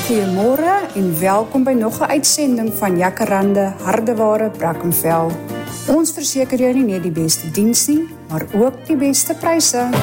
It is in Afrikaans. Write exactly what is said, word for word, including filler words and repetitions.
Goeiemôre en welkom by nog 'n uitsending van Jacaranda Hardeware Brackenfell. Ons verseker jou nie net die beste diens nie, maar ook die beste pryse.